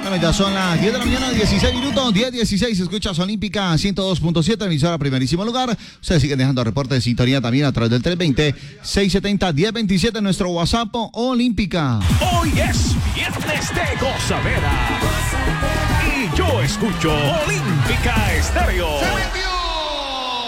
Bueno, ya son las 10 de la mañana, 16 minutos, 10:16, escuchas Olímpica 102.7, emisora primerísimo lugar. Ustedes siguen dejando reporte de sintonía también a través del 320-670-1027, nuestro WhatsApp Olímpica. Hoy es viernes de gozadera y yo escucho Olímpica Estéreo.